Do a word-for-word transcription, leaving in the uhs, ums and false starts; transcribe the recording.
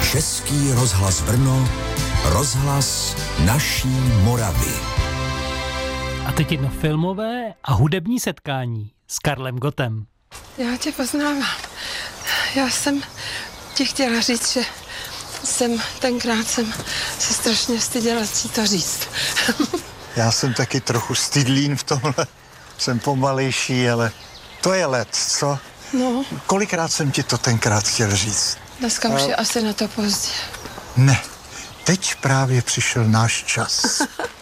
Český rozhlas Brno, rozhlas naší Moravy. A teď jedno filmové a hudební setkání s Karlem Gottem. Já tě poznávám. Já jsem ti chtěla říct, že jsem tenkrát jsem se strašně styděla si to říct. Já jsem taky trochu stydlín v tomhle. Jsem pomalejší, ale to je let, co? No. Kolikrát jsem ti to tenkrát chtěl říct? Dneska už je asi na to pozdě. Ne, teď právě přišel náš čas.